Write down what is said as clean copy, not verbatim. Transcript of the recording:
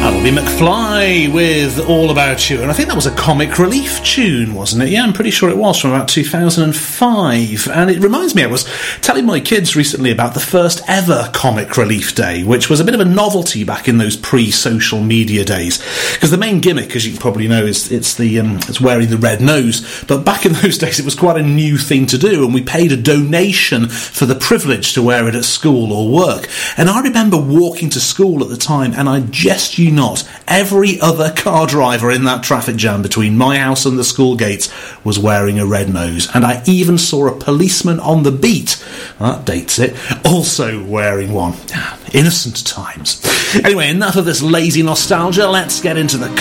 McFly with All About You, and I think that was a Comic Relief tune, wasn't it? Yeah, I'm pretty sure it was, from about 2005, and it reminds me, I was telling my kids recently about the first ever Comic Relief Day, which was a bit of a novelty back in those pre-social media days, because the main gimmick, as you probably know, is it's wearing the red nose, but back in those days it was quite a new thing to do, and we paid a donation for the privilege to wear it at school or work. And I remember walking to school at the time, and I jest you not, every other car driver in that traffic jam between my house and the school gates was wearing a red nose, and I even saw a policeman on the beat, that dates it, also wearing one. Innocent times. Anyway, enough of this lazy nostalgia, let's get into the